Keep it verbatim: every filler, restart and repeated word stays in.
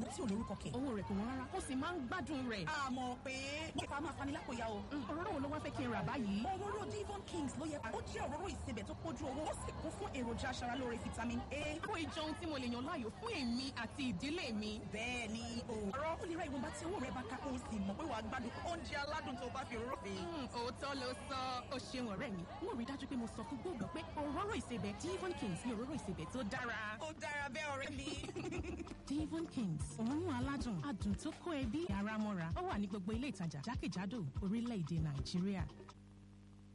tí ò lórúkọ kẹ̀. owó rẹ̀ kò wọ́n rárá ó sì máa ń gbádùn rẹ̀. àmọ́ pé nípa máa fani lápòyà o. òróró wo ló wá fẹ́ kí n rà báyìí. òróró Devon Kings ló yẹ ó jẹ́ òróró ìsebẹ̀ tó pójú owó ó sì kún fún èròjà aṣaralóore vitamin A. kó ìjọ ohun tí mo lè yàn láàyò fún èmi àti ìdílé mi. bẹ́ẹ̀ ni o. ọ̀rọ̀ ó lè ra ìwọ̀nba tí owó rẹ̀ bá ká kó o sì mọ̀ pé wàá gbádùn oúnjẹ aládùn tó bá fi òróró fi. òótọ́ ló sọ ó ṣeun ọ̀rẹ́ mi wọ́n rí dájú pé mo sọ fún gbogbo pé òróró ìsebẹ̀ Devon Kings ni òróró ìsebẹ̀ tó dára. ó dára bẹ́ẹ̀ ọ̀rẹ́ mi. Devon Kings òórùn aládùn adùn tó kó ẹbí ara mọ́ra ó wà ní gbogbo ilé ìtajà jákèjádò orílẹ̀-èdè Nàìjíríà.